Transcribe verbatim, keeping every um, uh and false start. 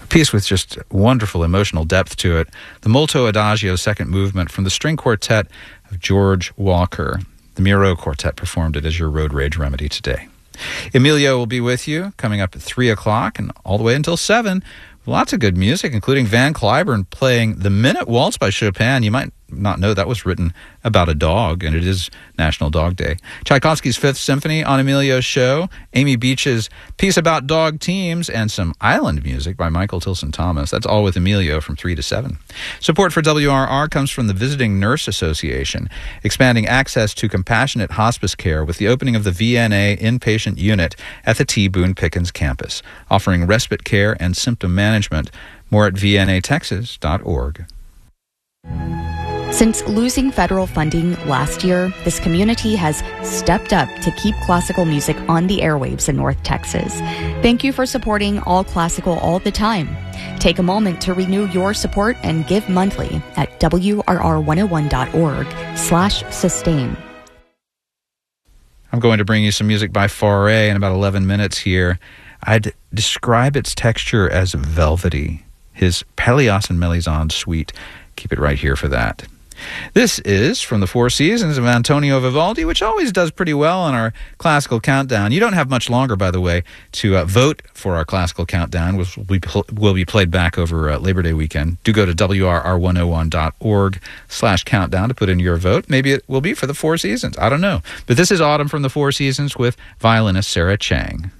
piece with just wonderful emotional depth to it. The Molto Adagio second movement from the string quartet of George Walker. The Miro Quartet performed it as your road rage remedy today. Emilio will be with you coming up at three o'clock and all the way until seven. Lots of good music, including Van Cliburn playing the Minute Waltz by Chopin. You might not know that was written about a dog, and it is National Dog Day. Tchaikovsky's Fifth Symphony on Emilio's show, Amy Beach's piece about dog teams, and some island music by Michael Tilson Thomas. That's all with Emilio from three to seven. Support for W R R comes from the Visiting Nurse Association, expanding access to compassionate hospice care with the opening of the V N A inpatient unit at the T. Boone Pickens campus, offering respite care and symptom management. More at v n a texas dot org. Since losing federal funding last year, this community has stepped up to keep classical music on the airwaves in North Texas. Thank you for supporting All Classical all the time. Take a moment to renew your support and give monthly at w r r one oh one dot org slash sustain. I'm going to bring you some music by Fauré in about eleven minutes here. I'd describe its texture as velvety. His Pelléas and Mélisande suite. Keep it right here for that. This is from the Four Seasons of Antonio Vivaldi, which always does pretty well on our classical countdown. You don't have much longer, by the way, to uh, vote for our classical countdown, which will be, pl- will be played back over uh, Labor Day weekend. Do go to w r r one oh one dot org slash countdown to put in your vote. Maybe it will be for the Four Seasons. I don't know. But this is Autumn from the Four Seasons with violinist Sarah Chang.